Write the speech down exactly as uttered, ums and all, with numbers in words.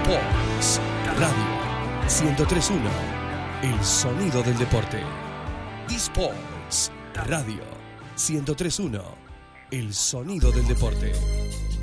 Sports Radio ciento tres punto uno. El sonido del deporte. Sports Radio ciento tres punto uno. El sonido del deporte.